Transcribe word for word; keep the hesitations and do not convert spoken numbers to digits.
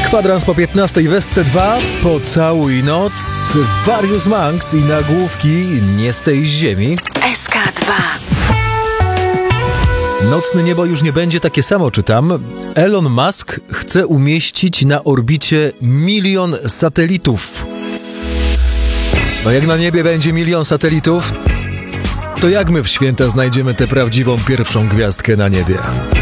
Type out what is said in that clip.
Kwadrans po piętnastej w S C dwa, Pocałuj noc, Various Monks i nagłówki nie z tej ziemi. S K dwa. Nocne niebo już nie będzie takie samo, czytam. Elon Musk chce umieścić na orbicie milion satelitów. No jak na niebie będzie milion satelitów, to jak my w święta znajdziemy tę prawdziwą pierwszą gwiazdkę na niebie?